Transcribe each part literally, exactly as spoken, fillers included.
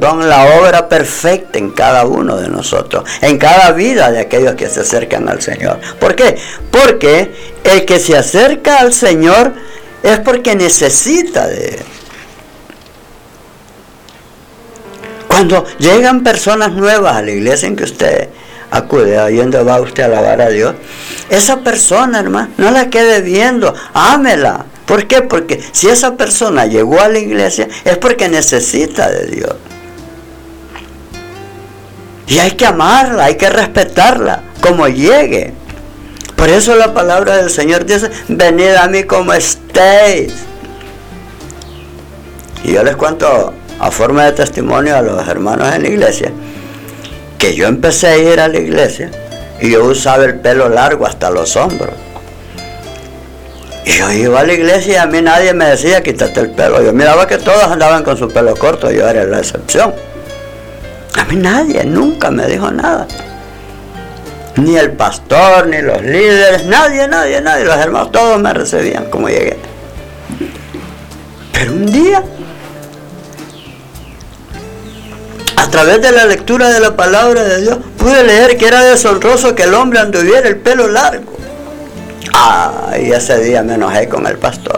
don la obra perfecta en cada uno de nosotros, en cada vida de aquellos que se acercan al Señor. ¿Por qué? Porque el que se acerca al Señor es porque necesita de Él. Cuando llegan personas nuevas a la iglesia en que usted acude, ahí donde va usted a alabar a Dios, esa persona, hermano, no la quede viendo, ámela. ¿Por qué? Porque si esa persona llegó a la iglesia es porque necesita de Dios. Y hay que amarla, hay que respetarla, como llegue. Por eso la palabra del Señor dice, venid a mí como estéis. Y yo les cuento a forma de testimonio a los hermanos en la iglesia, que yo empecé a ir a la iglesia y yo usaba el pelo largo hasta los hombros. Y yo iba a la iglesia y a mí nadie me decía quítate el pelo. Yo miraba que todos andaban con su pelo corto, yo era la excepción. A mí nadie nunca me dijo nada. Ni el pastor, ni los líderes, nadie, nadie, nadie. Los hermanos todos me recibían como llegué. Pero un día, a través de la lectura de la palabra de Dios, pude leer que era deshonroso que el hombre anduviera el pelo largo. Ah, y ese día me enojé con el pastor.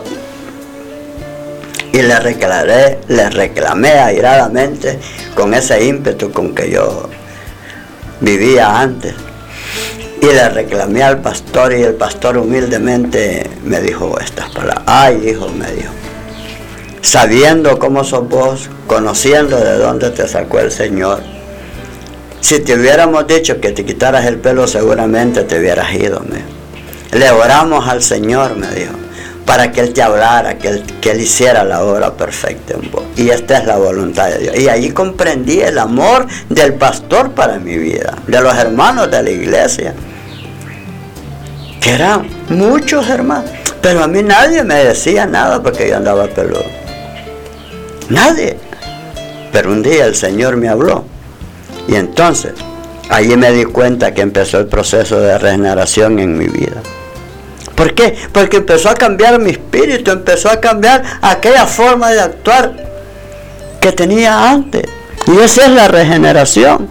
Y le reclamé, le reclamé airadamente con ese ímpetu con que yo vivía antes. Y le reclamé al pastor y el pastor humildemente me dijo estas palabras. Ay, hijo, me dijo, sabiendo cómo sos vos, conociendo de dónde te sacó el Señor, si te hubiéramos dicho que te quitaras el pelo, seguramente te hubieras ido, me dijo. Le oramos al Señor, me dijo, para que Él te hablara, que Él, que Él hiciera la obra perfecta en vos. Y esta es la voluntad de Dios. Y allí comprendí el amor del pastor para mi vida, de los hermanos de la iglesia, que eran muchos hermanos. Pero a mí nadie me decía nada porque yo andaba peludo. Nadie. Pero un día el Señor me habló. Y entonces, allí me di cuenta que empezó el proceso de regeneración en mi vida. ¿Por qué? Porque empezó a cambiar mi espíritu, empezó a cambiar aquella forma de actuar que tenía antes. Y esa es la regeneración.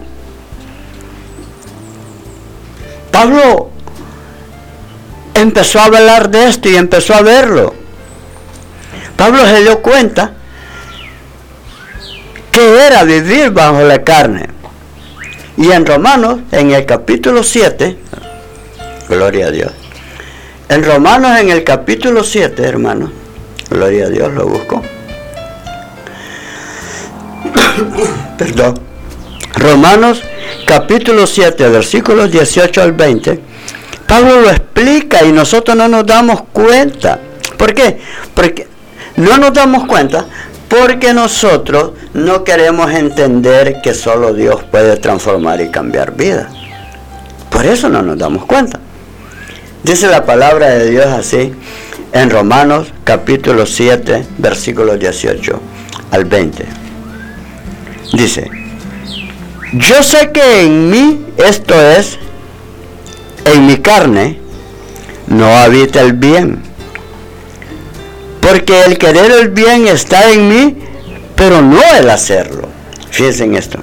Pablo empezó a hablar de esto y empezó a verlo. Pablo se dio cuenta que era vivir bajo la carne. Y en Romanos, en el capítulo siete, gloria a Dios. En Romanos, en el capítulo siete, hermanos, gloria a Dios, lo busco. Perdón. Romanos, capítulo siete, versículos dieciocho al veinte. Pablo lo explica y nosotros no nos damos cuenta. ¿Por qué? Porque no nos damos cuenta porque nosotros no queremos entender que solo Dios puede transformar y cambiar vidas. Por eso no nos damos cuenta. Dice la palabra de Dios así en Romanos capítulo siete, versículos dieciocho al veinte. Dice, yo sé que en mí, esto es, en mi carne, no habita el bien. Porque el querer el bien está en mí, pero no el hacerlo. Fíjense en esto.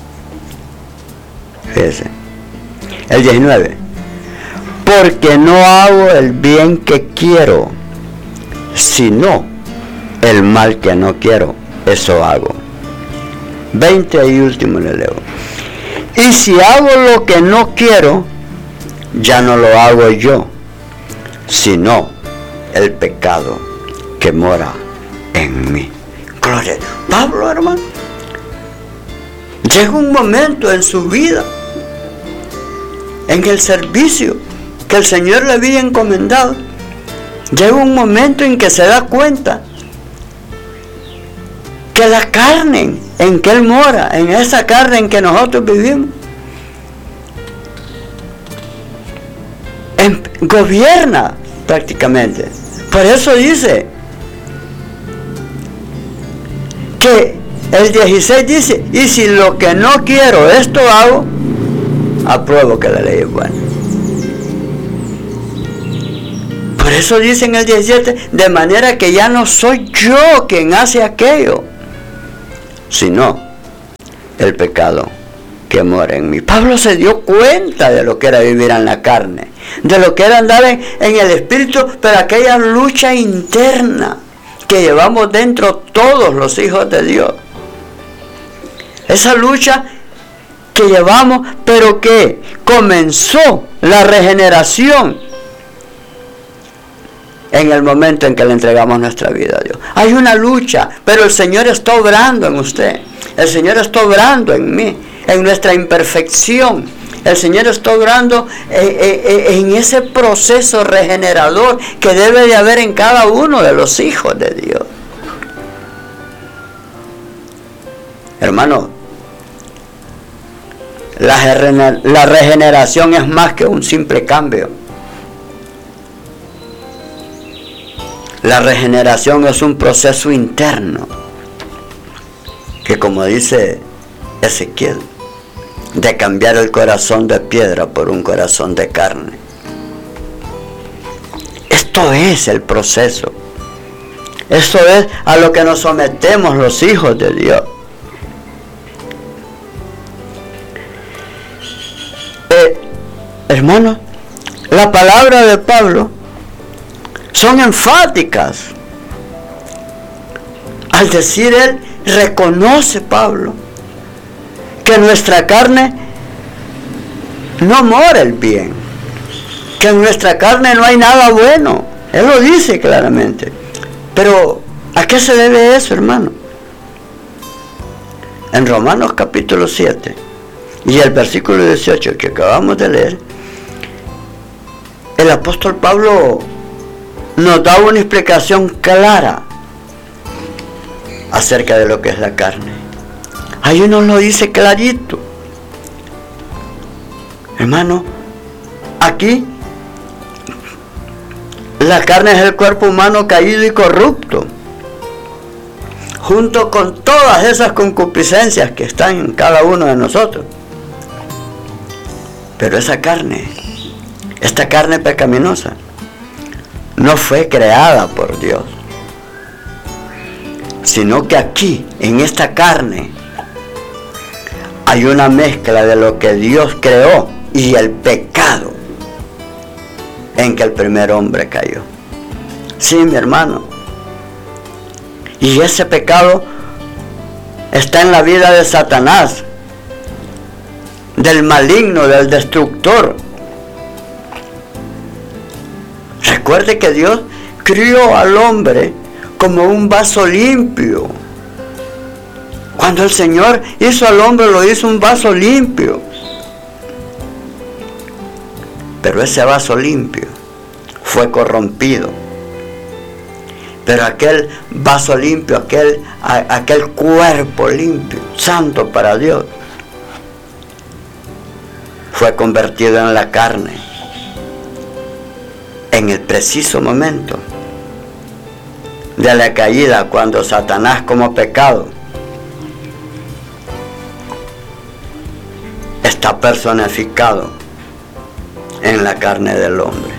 Fíjense. El diecinueve. Porque no hago el bien que quiero, sino el mal que no quiero, eso hago. veinte y último le leo. Y si hago lo que no quiero, ya no lo hago yo, sino el pecado que mora en mí. Gloria. Pablo, hermano, llega un momento en su vida, en el servicio que el Señor le había encomendado, llega un momento en que se da cuenta que la carne en que Él mora, en esa carne en que nosotros vivimos, en, gobierna prácticamente. Por eso dice que el dieciséis dice, y si lo que no quiero esto hago, apruebo que la ley es buena. Por eso dice en el diecisiete, de manera que ya no soy yo quien hace aquello, sino el pecado que mora en mí. Pablo se dio cuenta de lo que era vivir en la carne, de lo que era andar en, en el espíritu, pero aquella lucha interna que llevamos dentro todos los hijos de Dios. Esa lucha que llevamos, pero que comenzó la regeneración en el momento en que le entregamos nuestra vida a Dios. Hay una lucha, pero el Señor está obrando en usted. El Señor está obrando en mí, en nuestra imperfección. El Señor está obrando en ese proceso regenerador que debe de haber en cada uno de los hijos de Dios. Hermano, la, la regeneración es más que un simple cambio. La regeneración es un proceso interno que, como dice Ezequiel, de cambiar el corazón de piedra por un corazón de carne. Esto es el proceso. Esto es a lo que nos sometemos los hijos de Dios. Eh, hermanos, la palabra de Pablo son enfáticas. Al decir él, reconoce Pablo que en nuestra carne no mora el bien, que en nuestra carne no hay nada bueno. Él lo dice claramente. Pero ¿a qué se debe eso, hermano? En Romanos capítulo siete y el versículo dieciocho que acabamos de leer, el apóstol Pablo nos da una explicación clara acerca de lo que es la carne. Ahí nos lo dice clarito. Hermano, aquí la carne es el cuerpo humano caído y corrupto, junto con todas esas concupiscencias que están en cada uno de nosotros. Pero esa carne, esta carne pecaminosa, no fue creada por Dios, sino que aquí, en esta carne, hay una mezcla de lo que Dios creó y el pecado en que el primer hombre cayó. Sí, mi hermano. Y ese pecado está en la vida de Satanás, del maligno, del destructor. Recuerde que Dios crió al hombre como un vaso limpio. Cuando el Señor hizo al hombre, lo hizo un vaso limpio. Pero ese vaso limpio fue corrompido. Pero aquel vaso limpio, aquel, a, aquel cuerpo limpio, santo para Dios, fue convertido en la carne en el preciso momento de la caída, cuando Satanás, como pecado, está personificado en la carne del hombre.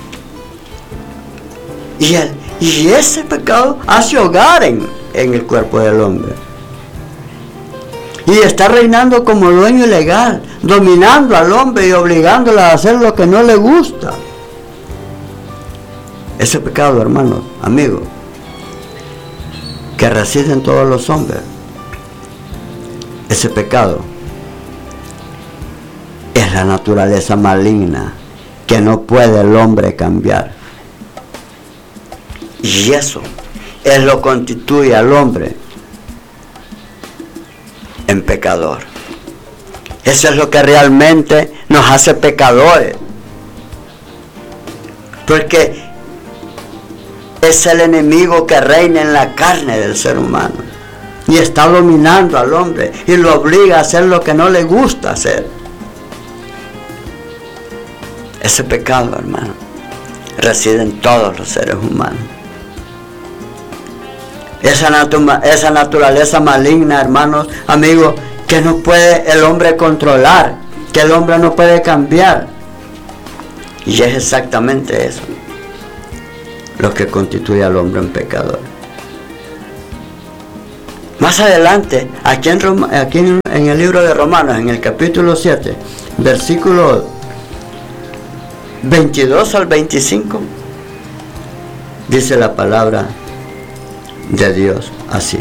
Y, el, y ese pecado hace hogar en, en el cuerpo del hombre. Y está reinando como dueño ilegal, dominando al hombre y obligándolo a hacer lo que no le gusta. Ese pecado, hermanos, amigos, que reside en todos los hombres, ese pecado es la naturaleza maligna que no puede el hombre cambiar. Y eso es lo que constituye al hombre en pecador. Eso es lo que realmente nos hace pecadores. Porque es el enemigo que reina en la carne del ser humano y está dominando al hombre y lo obliga a hacer lo que no le gusta hacer. Ese pecado, hermano, reside en todos los seres humanos. Esa, natu- esa naturaleza maligna, hermanos, amigos, que no puede el hombre controlar, que el hombre no puede cambiar. Y es exactamente eso lo que constituye al hombre en pecador. Más adelante, aquí, en, Roma, aquí en, en el libro de Romanos, en el capítulo siete, versículo veintidós al veinticinco, dice la palabra de Dios así.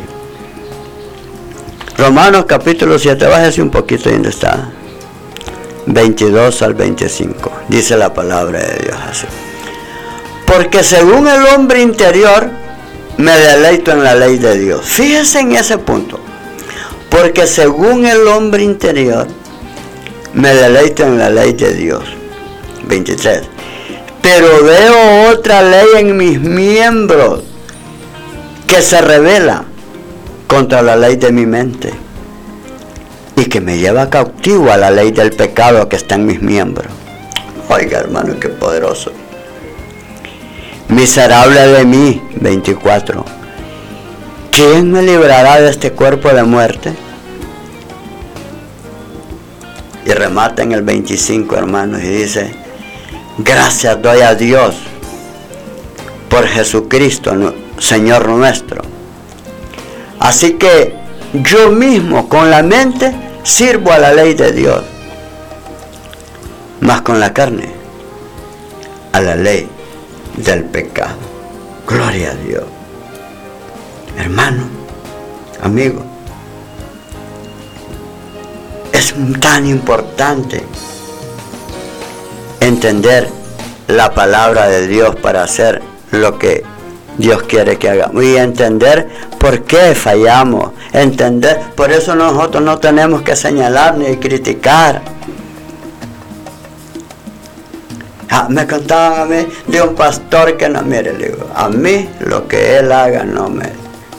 Romanos capítulo siete, bájese un poquito donde está. veintidós al veinticinco, dice la palabra de Dios así. Porque según el hombre interior, me deleito en la ley de Dios. Fíjese en ese punto. Porque según el hombre interior, me deleito en la ley de Dios. veintitrés. Pero veo otra ley en mis miembros que se revela contra la ley de mi mente y que me lleva cautivo a la ley del pecado que está en mis miembros. Oiga, hermano, qué poderoso. Miserable de mí, veinticuatro. ¿Quién me librará de este cuerpo de muerte? Y remata en el veinticinco, hermanos, y dice: gracias doy a Dios por Jesucristo, Señor nuestro. Así que yo mismo con la mente sirvo a la ley de Dios, mas con la carne a la ley del pecado. Gloria a Dios. Hermano, amigo, es tan importante entender la palabra de Dios para hacer lo que Dios quiere que hagamos y entender por qué fallamos, entender, por eso nosotros no tenemos que señalar ni criticar. Ah, me contaban a mí de un pastor que no, mire, le digo, a mí lo que él haga no me...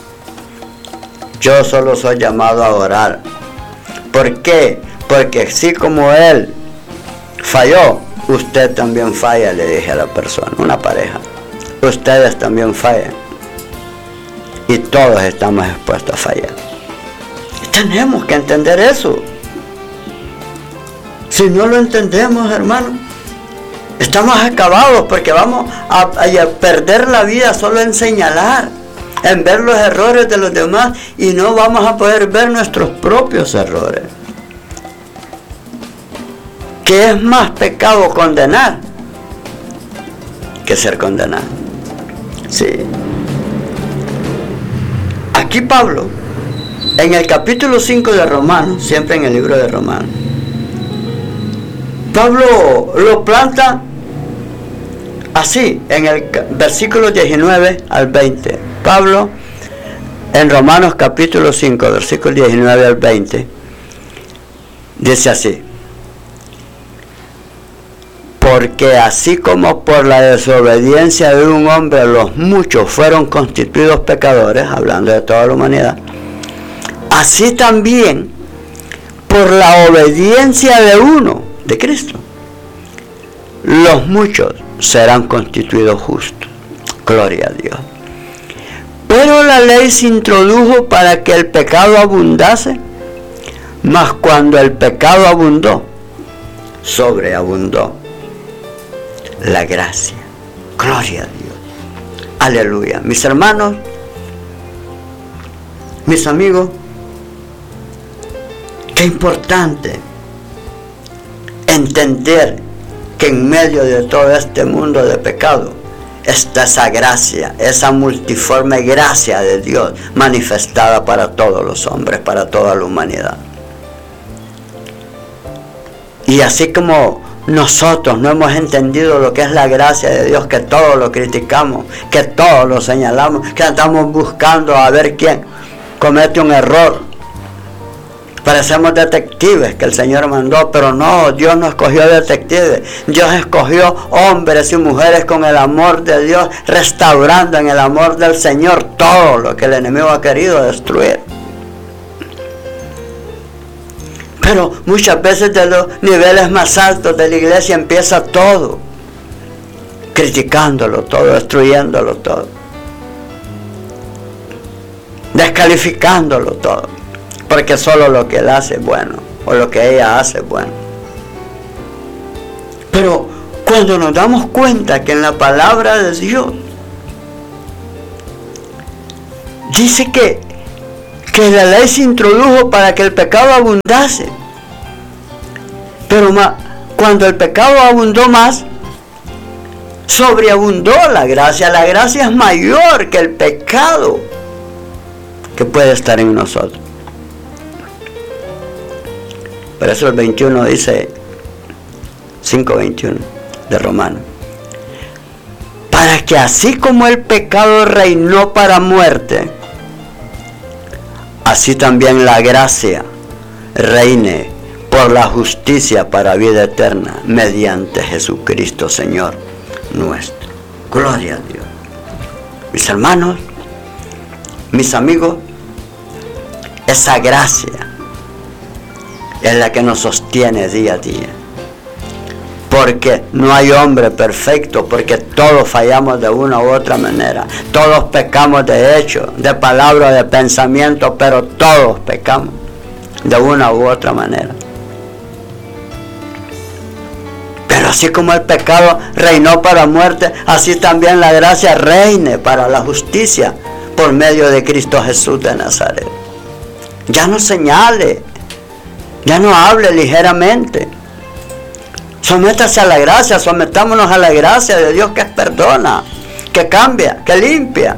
Yo solo soy llamado a orar. ¿Por qué? Porque así como él falló, usted también falla, le dije a la persona, una pareja. Ustedes también fallan. Y todos estamos expuestos a fallar. Y tenemos que entender eso. Si no lo entendemos, hermano, estamos acabados, porque vamos a, a perder la vida solo en señalar, en ver los errores de los demás, y no vamos a poder ver nuestros propios errores. ¿Qué es más pecado condenar que ser condenado? Sí. Aquí Pablo, en el capítulo cinco de Romanos, siempre en el libro de Romanos, Pablo lo planta así, en el versículo diecinueve al veinte. Pablo, en Romanos capítulo cinco, versículo diecinueve al veinte, dice así: porque así como por la desobediencia de un hombre los muchos fueron constituidos pecadores, hablando de toda la humanidad, así también por la obediencia de uno, de Cristo, los muchos serán constituidos justos. Gloria a Dios. Pero la ley se introdujo para que el pecado abundase, mas cuando el pecado abundó, sobreabundó la gracia. Gloria a Dios. Aleluya. Mis hermanos, mis amigos, qué importante entender que en medio de todo este mundo de pecado está esa gracia, esa multiforme gracia de Dios manifestada para todos los hombres, para toda la humanidad. Y así como nosotros no hemos entendido lo que es la gracia de Dios, que todo lo criticamos, que todo lo señalamos, que andamos buscando a ver quién comete un error. Parecemos detectives que el Señor mandó, pero no, Dios no escogió detectives. Dios escogió hombres y mujeres con el amor de Dios, restaurando en el amor del Señor todo lo que el enemigo ha querido destruir. Pero muchas veces de los niveles más altos de la iglesia empieza todo, criticándolo todo, destruyéndolo todo, descalificándolo todo, porque solo lo que él hace es bueno, o lo que ella hace es bueno. Pero cuando nos damos cuenta que en la palabra de Dios dice que que la ley se introdujo para que el pecado abundase. Pero ma, cuando el pecado abundó más, sobreabundó la gracia. La gracia es mayor que el pecado que puede estar en nosotros. Por eso el veintiuno dice, cinco veintiuno de Romanos, para que así como el pecado reinó para muerte, así también la gracia reine por la justicia para vida eterna, mediante Jesucristo Señor nuestro. Gloria a Dios. Mis hermanos, mis amigos, esa gracia es la que nos sostiene día a día. Porque no hay hombre perfecto, porque todos fallamos de una u otra manera. Todos pecamos de hecho, de palabra, de pensamiento, pero todos pecamos de una u otra manera. Pero así como el pecado reinó para muerte, así también la gracia reine para la justicia por medio de Cristo Jesús de Nazaret. Ya no señale, ya no hable ligeramente. Sométase a la gracia, sometámonos a la gracia de Dios que perdona, que cambia, que limpia.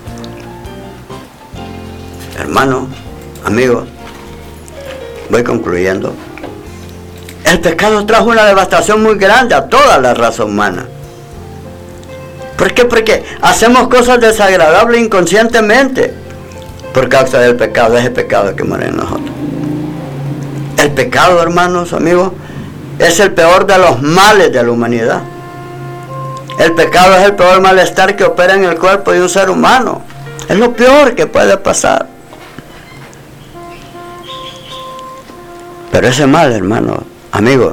Hermanos, amigos, voy concluyendo. El pecado trajo una devastación muy grande a toda la raza humana. ¿Por qué? Porque hacemos cosas desagradables inconscientemente por causa del pecado, ese pecado que muere en nosotros. El pecado, hermanos, amigos, es el peor de los males de la humanidad. El pecado es el peor malestar que opera en el cuerpo de un ser humano. Es lo peor que puede pasar. Pero ese mal, hermano, amigo,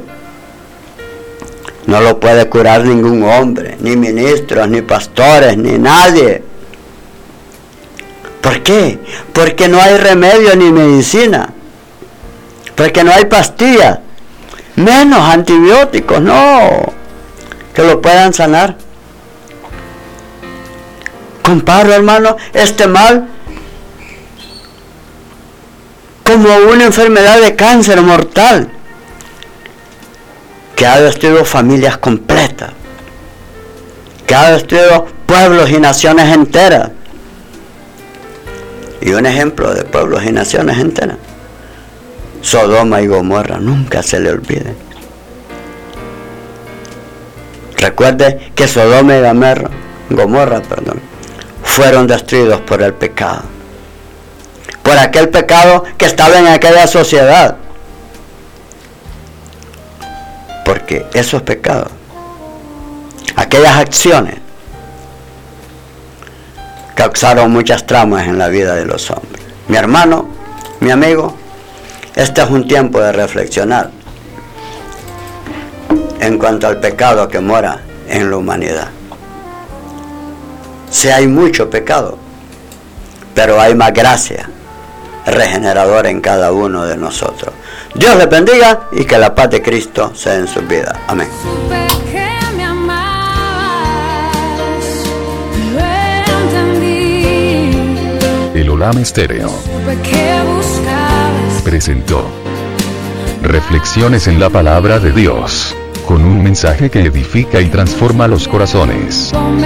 no lo puede curar ningún hombre, ni ministros, ni pastores, ni nadie. ¿Por qué? Porque no hay remedio ni medicina. Porque no hay pastillas, menos antibióticos, no, que lo puedan sanar. Comparo, hermano, este mal como una enfermedad de cáncer mortal que ha destruido familias completas, que ha destruido pueblos y naciones enteras. Y un ejemplo de pueblos y naciones enteras, Sodoma y Gomorra, nunca se le olvide. Recuerde que Sodoma y Gomorra, Gomorra, perdón, fueron destruidos por el pecado. Por aquel pecado que estaba en aquella sociedad. Porque esos pecados, aquellas acciones, causaron muchas traumas en la vida de los hombres. Mi hermano, mi amigo, este es un tiempo de reflexionar en cuanto al pecado que mora en la humanidad. Sí hay mucho pecado, pero hay más gracia regeneradora en cada uno de nosotros. Dios les bendiga y que la paz de Cristo sea en sus vidas. Amén. El Olam Estéreo presentó Reflexiones en la Palabra de Dios, con un mensaje que edifica y transforma los corazones.